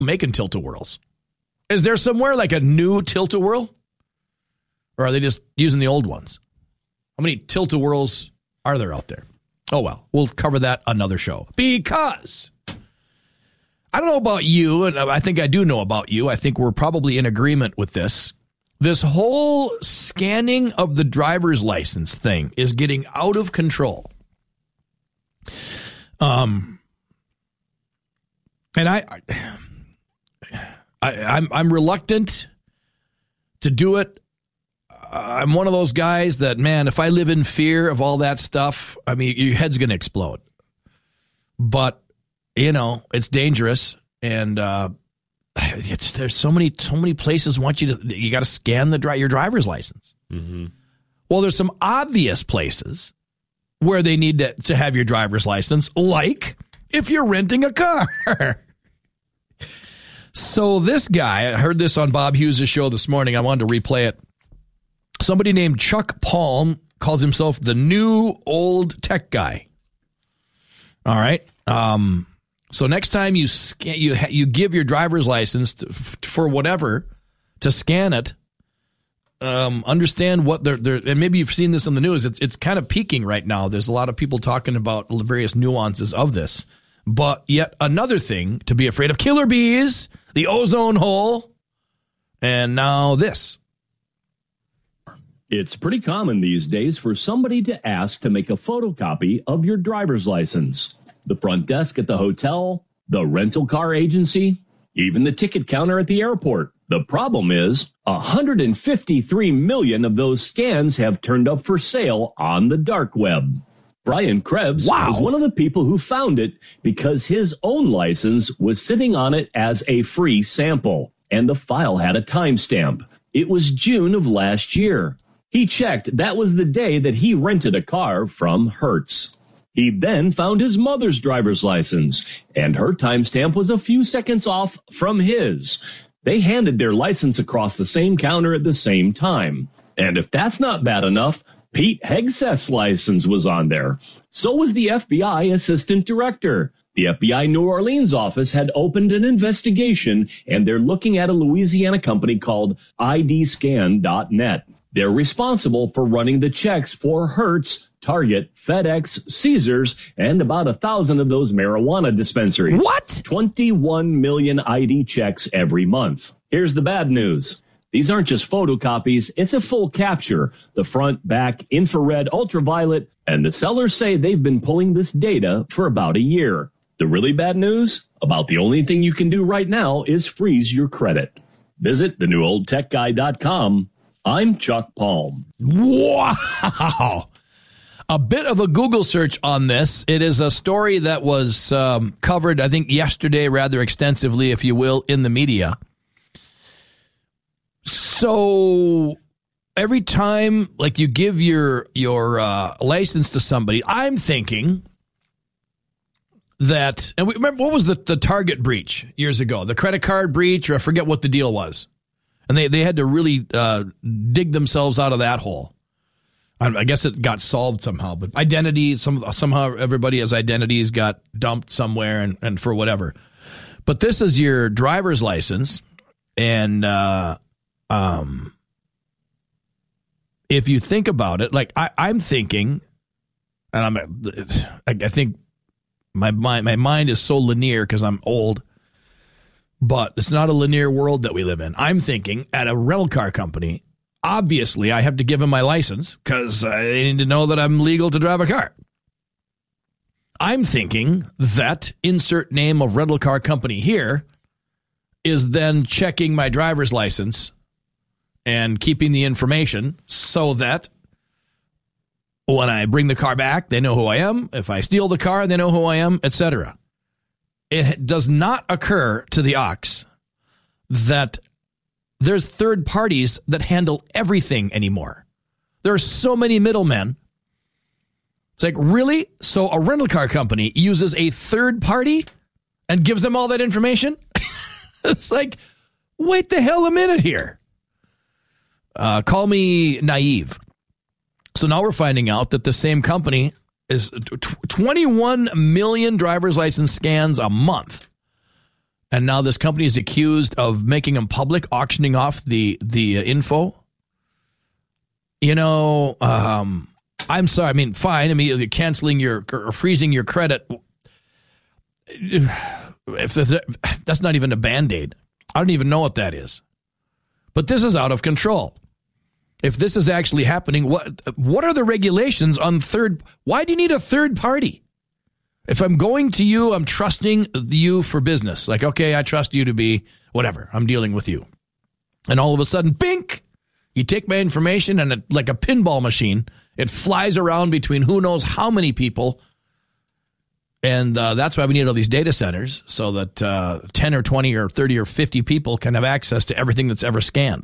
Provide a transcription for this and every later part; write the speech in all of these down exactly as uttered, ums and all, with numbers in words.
making tilt-a-whirls? Is there somewhere like a new tilt-a-whirl? Or are they just using the old ones? How many tilt-a-whirls are there out there? Oh, well, we'll cover that another show. Because I don't know about you, and I think I do know about you. I think we're probably in agreement with this. This whole scanning of the driver's license thing is getting out of control. Um, and I, I I'm I'm reluctant to do it. I'm one of those guys that, man, if I live in fear of all that stuff, I mean, your head's going to explode. But, you know, it's dangerous. And uh, it's, there's so many so many places want you to, you got to scan the your driver's license. Mm-hmm. Well, there's some obvious places where they need to, to have your driver's license, like if you're renting a car. So this guy, I heard this on Bob Hughes' show this morning. I wanted to replay it. Somebody named Chuck Palm calls himself the new old tech guy. All right. Um, so next time you scan, you you give your driver's license to, for whatever to scan it, um, understand what they're, they're, and maybe you've seen this on the news. It's it's kind of peaking right now. There's a lot of people talking about various nuances of this. But yet another thing to be afraid of: killer bees, the ozone hole, and now this. It's pretty common these days for somebody to ask to make a photocopy of your driver's license. The front desk at the hotel, the rental car agency, even the ticket counter at the airport. The problem is one hundred fifty-three million of those scans have turned up for sale on the dark web. Brian Krebs wow. was one of the people who found it because his own license was sitting on it as a free sample, and the file had a timestamp. It was June of last year. He checked that was the day that he rented a car from Hertz. He then found his mother's driver's license, and her timestamp was a few seconds off from his. They handed their license across the same counter at the same time. And if that's not bad enough, Pete Hegseth's license was on there. So was the F B I assistant director. The F B I New Orleans office had opened an investigation, and they're looking at a Louisiana company called I D scan dot net. They're responsible for running the checks for Hertz, Target, FedEx, Caesars, and about a thousand of those marijuana dispensaries. What? twenty-one million I D checks every month. Here's the bad news. These aren't just photocopies. It's a full capture. The front, back, infrared, ultraviolet, and the sellers say they've been pulling this data for about a year. The really bad news? About the only thing you can do right now is freeze your credit. Visit the new old tech guy dot com. I'm Chuck Palm. Wow. A bit of a Google search on this. It is a story that was um, covered, I think, yesterday rather extensively, if you will, in the media. So every time, like, you give your your uh, license to somebody, I'm thinking that, and we, remember, what was the, the Target breach years ago? The credit card breach, or I forget what the deal was. And they, they had to really uh, dig themselves out of that hole. I, I guess it got solved somehow. But identity, some, somehow everybody has identities got dumped somewhere and, and for whatever. But this is your driver's license. And uh, um, if you think about it, like I, I'm thinking, and I'm, I, I think my, my, my mind is so linear because I'm old. But it's not a linear world that we live in. I'm thinking at a rental car company, obviously I have to give them my license because they need to know that I'm legal to drive a car. I'm thinking that insert name of rental car company here is then checking my driver's license and keeping the information so that when I bring the car back, they know who I am. If I steal the car, they know who I am, et cetera. It does not occur to the Ox that there's third parties that handle everything anymore. There are so many middlemen. It's like, really? So a rental car company uses a third party and gives them all that information? It's like, wait the hell a minute here. Uh, call me naive. So now we're finding out that the same company is twenty-one million driver's license scans a month. And now this company is accused of making them public, auctioning off the the uh, info. You know, um, I'm sorry. I mean, fine. I mean, you're canceling your or freezing your credit. If that's not even a Band-Aid. I don't even know what that is. But this is out of control. If this is actually happening, what what are the regulations on third? Why do you need a third party? If I'm going to you, I'm trusting you for business. Like, okay, I trust you to be whatever. I'm dealing with you. And all of a sudden, bink, you take my information and it, like a pinball machine, it flies around between who knows how many people. And uh, that's why we need all these data centers so that uh, ten or twenty or thirty or fifty people can have access to everything that's ever scanned.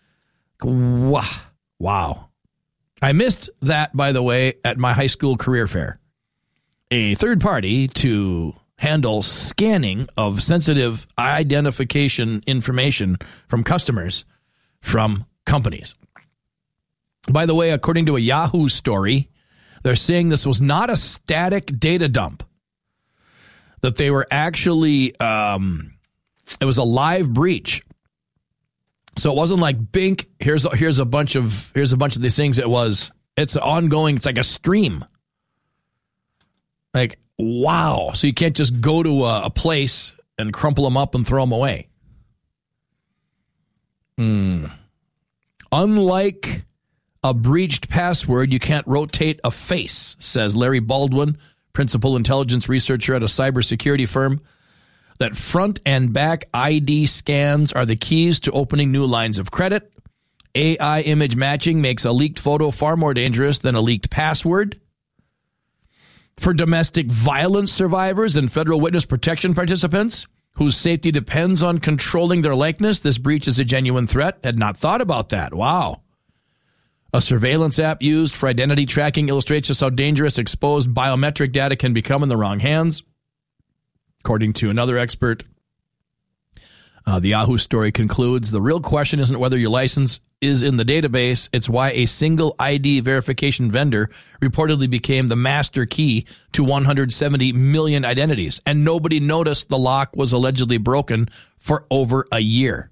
Wow. I missed that, by the way, at my high school career fair. A third party to handle scanning of sensitive identification information from customers from companies. By the way, according to a Yahoo story, they're saying this was not a static data dump, that they were actually, um, it was a live breach. So it wasn't like Bink, here's a, here's a bunch of here's a bunch of these things. It was, it's ongoing, it's like a stream. Like, wow. So you can't just go to a, a place and crumple them up and throw them away. Mm. Unlike a breached password, you can't rotate a face, says Larry Baldwin, principal intelligence researcher at a cybersecurity firm. That front and back I D scans are the keys to opening new lines of credit. A I image matching makes a leaked photo far more dangerous than a leaked password. For domestic violence survivors and federal witness protection participants whose safety depends on controlling their likeness, this breach is a genuine threat. Had not thought about that. Wow. A surveillance app used for identity tracking illustrates just how dangerous exposed biometric data can become in the wrong hands. According to another expert, uh, the Yahoo story concludes, the real question isn't whether your license is in the database. It's why a single I D verification vendor reportedly became the master key to one hundred seventy million identities. And nobody noticed the lock was allegedly broken for over a year.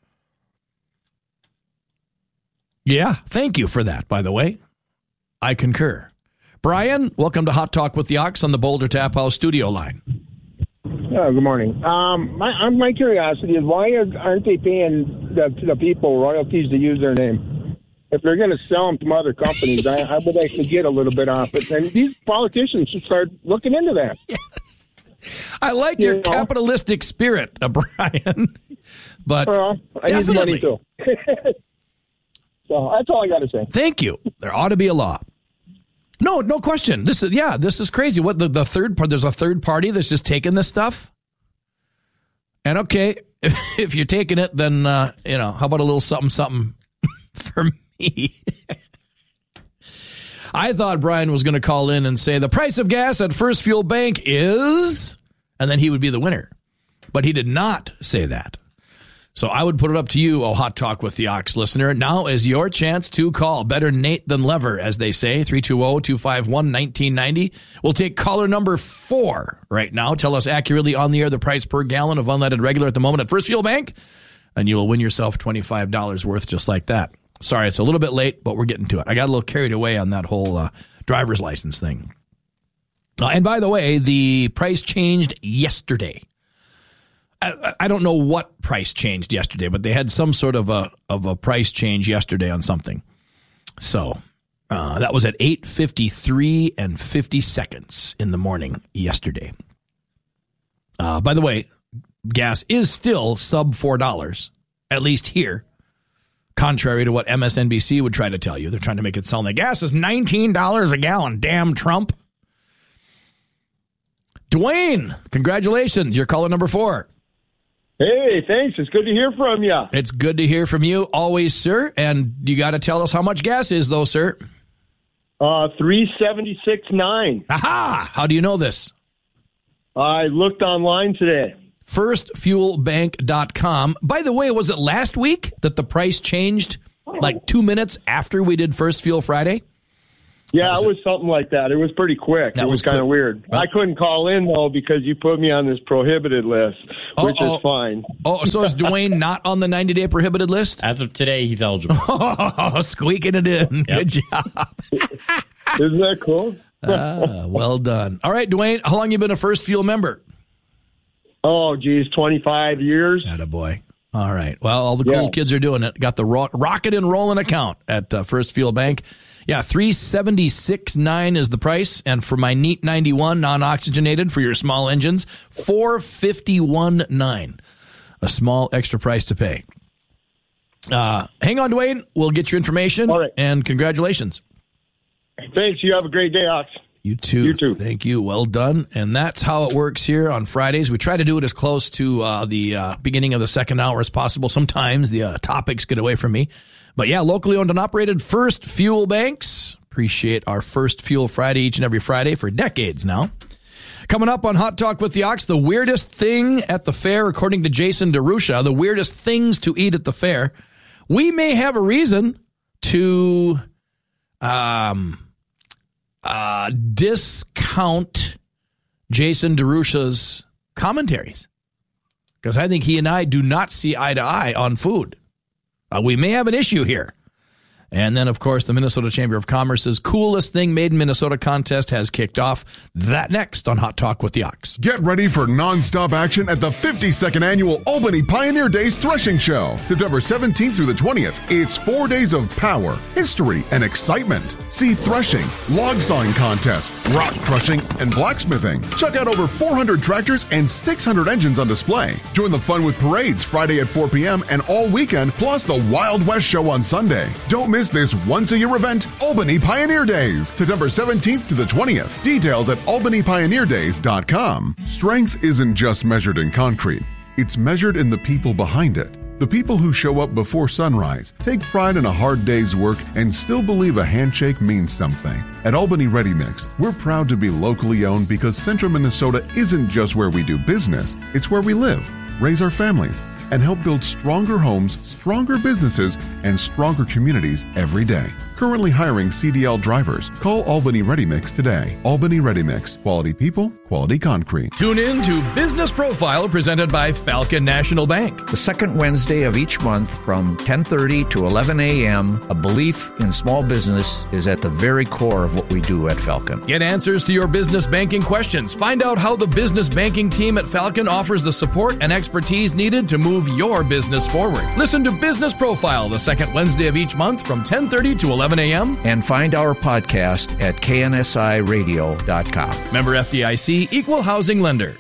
Yeah, thank you for that, by the way. I concur. Brian, welcome to Hot Talk with the Ox on the Boulder Tap House studio line. Oh, good morning. Um, my my curiosity is why aren't they paying the, the people royalties to use their name? If they're going to sell them to other companies, I, I would actually get a little bit off it. And these politicians should start looking into that. Yes. I like you your know? capitalistic spirit, uh, Brian. But well, I definitely. need money too. So that's all I got to say. Thank you. There ought to be a law. No, no question. This is yeah, this is crazy. What the, the third part? There's a third party that's just taking this stuff. And okay, if, if you're taking it, then uh, you know, how about a little something, something for me? I thought Brian was going to call in and say the price of gas at First Fuel Bank is, and then he would be the winner. But he did not say that. So I would put it up to you, oh Hot Talk with the Ox listener. Now is your chance to call. Better Nate than Lever, as they say. three two zero, two five one, one nine nine zero. We'll take caller number four right now. Tell us accurately on the air the price per gallon of unleaded regular at the moment at First Fuel Bank, and you will win yourself twenty-five dollars worth just like that. Sorry, it's a little bit late, but we're getting to it. I got a little carried away on that whole uh, driver's license thing. Uh, and by the way, the price changed yesterday. I, I don't know what price changed yesterday, but they had some sort of a of a price change yesterday on something. So uh, that was at eight fifty-three and fifty seconds in the morning yesterday. Uh, by the way, gas is still sub four dollars, at least here, contrary to what M S N B C would try to tell you. They're trying to make it sound like gas is nineteen dollars a gallon. Damn Trump. Dwayne, congratulations. You're caller number four. Hey, thanks. It's good to hear from you. It's good to hear from you always, sir. And you got to tell us how much gas is, though, sir. Uh, three seventy-six point nine. Aha! How do you know this? I looked online today. first fuel bank dot com. By the way, was it last week that the price changed like two minutes after we did First Fuel Friday? Yeah, was it was it? something like that. It was pretty quick. That it was, was kind of quick. weird. Well, I couldn't call in, though, because you put me on this prohibited list, which oh, is fine. Oh, so is Dwayne not on the ninety-day prohibited list? As of today, he's eligible. Oh, squeaking it in. Yep. Good job. Isn't that cool? ah, well done. All right, Dwayne, how long you been a First Fuel member? Oh, geez, twenty-five years. Attaboy. All right. Well, all the cool Yeah. kids are doing it. Got the ro- rocket and rolling account at uh, First Fuel Bank. Yeah, three seventy-six nine is the price, and for my Neat ninety-one non-oxygenated for your small engines, four fifty-one nine. A small extra price to pay. Uh, hang on, Dwayne. We'll get your information. All right. And congratulations. Thanks. You have a great day, Ox. You too. You too. Thank you. Well done. And that's how it works here on Fridays. We try to do it as close to uh, the uh, beginning of the second hour as possible. Sometimes the uh, topics get away from me. But yeah, locally owned and operated First Fuel Banks. Appreciate our First Fuel Friday each and every Friday for decades now. Coming up on Hot Talk with the Ox, the weirdest thing at the fair, according to Jason DeRusha, the weirdest things to eat at the fair. We may have a reason to um, uh, discount Jason DeRusha's commentaries, because I think he and I do not see eye to eye on food. Uh, we may have an issue here. And then, of course, the Minnesota Chamber of Commerce's Coolest Thing Made in Minnesota contest has kicked off. That next on Hot Talk with the Ox. Get ready for nonstop action at the fifty-second Annual Albany Pioneer Days Threshing Show, September seventeenth through the twentieth. It's four days of power, history, and excitement. See threshing, log sawing contests, rock crushing, and blacksmithing. Check out over four hundred tractors and six hundred engines on display. Join the fun with parades Friday at four p.m. and all weekend, plus the Wild West Show on Sunday. Don't miss this once-a-year event, Albany Pioneer Days, September seventeenth to the twentieth. Details at albany pioneer days dot com. Strength isn't just measured in concrete. It's measured in the people behind it. The people who show up before sunrise, take pride in a hard day's work, and still believe a handshake means something. At Albany Ready Mix, we're proud to be locally owned because Central Minnesota isn't just where we do business, it's where we live, raise our families, and help build stronger homes, stronger businesses, and stronger communities every day. Currently hiring C D L drivers. Call Albany Ready Mix today. Albany Ready Mix. Quality people, quality concrete. Tune in to Business Profile presented by Falcon National Bank. The second Wednesday of each month from ten thirty to eleven a.m., a belief in small business is at the very core of what we do at Falcon. Get answers to your business banking questions. Find out how the business banking team at Falcon offers the support and expertise needed to move your business forward. Listen to Business Profile the second Wednesday of each month from ten thirty to eleven a.m. And find our podcast at k n s i radio dot com. Member F D I C, Equal Housing Lender.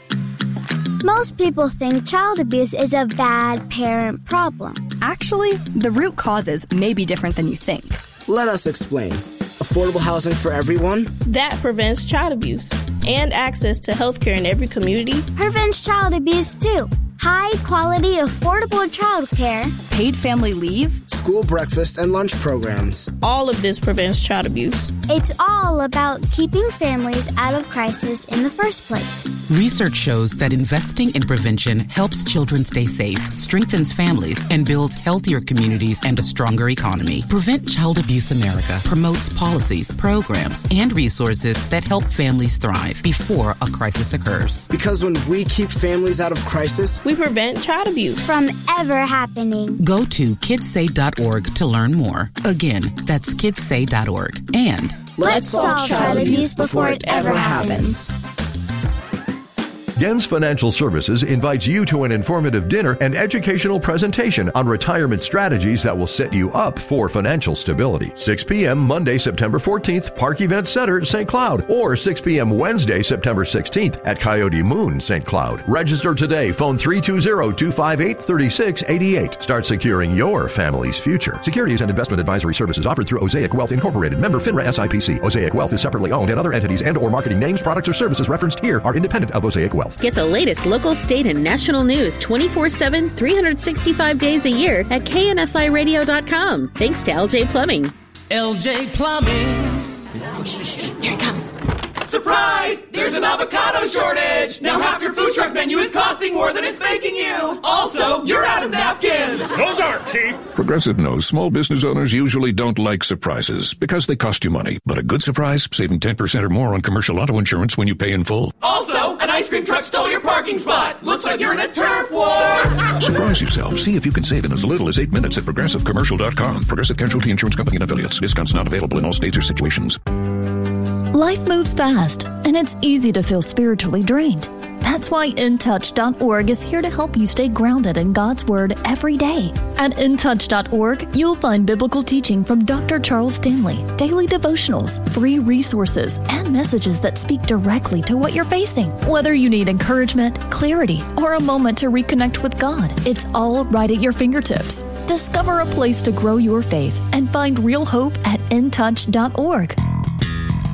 Most people think child abuse is a bad parent problem. Actually, the root causes may be different than you think. Let us explain. Affordable housing for everyone? That prevents child abuse. And access to health care in every community prevents child abuse too. High quality, affordable child care. Paid family leave. School breakfast and lunch programs. All of this prevents child abuse. It's all about keeping families out of crisis in the first place. Research shows that investing in prevention helps children stay safe, strengthens families, and builds healthier communities and a stronger economy. Prevent Child Abuse America promotes policies, programs, and resources that help families thrive before a crisis occurs. Because when we keep families out of crisis, we prevent child abuse from ever happening. Go to kids say dot org to learn more. Again, that's kids say dot org. And let's solve child abuse before it ever happens. Gens Financial Services invites you to an informative dinner and educational presentation on retirement strategies that will set you up for financial stability. six p.m. Monday, September fourteenth, Park Event Center, Saint Cloud, or six p.m. Wednesday, September sixteenth at Coyote Moon, Saint Cloud. Register today. Phone three two zero, two five eight, three six eight eight. Start securing your family's future. Securities and investment advisory services offered through Osaic Wealth Incorporated. Member FINRA S I P C. Osaic Wealth is separately owned, and other entities and or marketing names, products, or services referenced here are independent of Osaic Wealth. Get the latest local, state, and national news twenty-four seven, three hundred sixty-five days a year at k n s i radio dot com. Thanks to L J Plumbing. L J Plumbing. Here it comes. Surprise! There's an avocado shortage! Now half your food truck menu is costing more than it's making you! Also, you're out of napkins! Those aren't cheap! Progressive knows small business owners usually don't like surprises because they cost you money. But a good surprise, saving ten percent or more on commercial auto insurance when you pay in full. Also, an ice cream truck stole your parking spot! Looks like you're in a turf war! Surprise yourself. See if you can save in as little as eight minutes at progressive commercial dot com. Progressive Casualty Insurance Company and affiliates. Discounts not available in all states or situations. Life moves fast, and it's easy to feel spiritually drained. That's why in touch dot org is here to help you stay grounded in God's Word every day. At in touch dot org, you'll find biblical teaching from Doctor Charles Stanley, daily devotionals, free resources, and messages that speak directly to what you're facing. Whether you need encouragement, clarity, or a moment to reconnect with God, it's all right at your fingertips. Discover a place to grow your faith and find real hope at in touch dot org.